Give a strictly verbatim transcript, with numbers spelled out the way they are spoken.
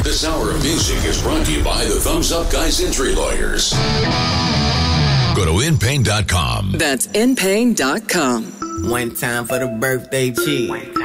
This hour of music is brought to you by the Thumbs Up Guys Injury Lawyers. Go to in pain dot com. That's in pain dot com. One time for the birthday chick.